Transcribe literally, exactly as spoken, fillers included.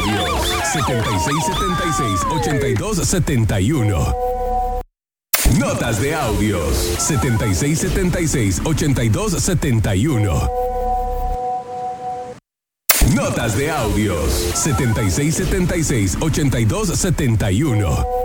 audios. setenta y seis setenta y seis, ochenta y dos setenta y uno. Notas de audios. setenta y seis setenta y seis, ochenta y dos setenta y uno. Notas de audios. setenta y seis setenta y seis, ochenta y dos setenta y uno.